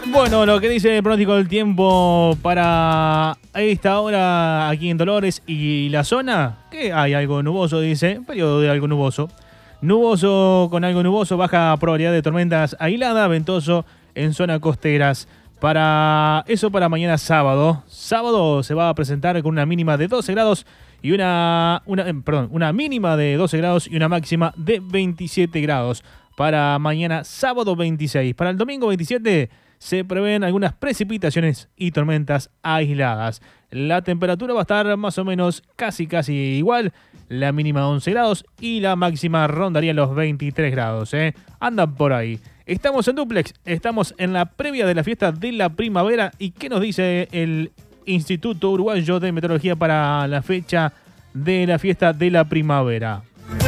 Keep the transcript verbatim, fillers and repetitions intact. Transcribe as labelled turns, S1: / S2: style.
S1: Bueno, lo que dice el pronóstico del tiempo para esta hora aquí en Dolores y la zona, que hay algo nuboso, dice, periodo de algo nuboso. Nuboso con algo nuboso, baja probabilidad de tormentas aisladas, ventoso en zonas costeras. Para eso para mañana sábado. Sábado se va a presentar con una mínima de doce grados y una, una eh, perdón, una mínima de doce grados y una máxima de veintisiete grados. Para mañana sábado veintiséis. Para el domingo veintisiete se prevén algunas precipitaciones y tormentas aisladas. La temperatura va a estar más o menos casi casi igual. La mínima once grados y la máxima rondaría los veintitrés grados. ¿eh? Andan por ahí. Estamos en Duplex, estamos en la previa de la fiesta de la primavera. ¿Y qué nos dice el Instituto Uruguayo de Meteorología para la fecha de la fiesta de la primavera?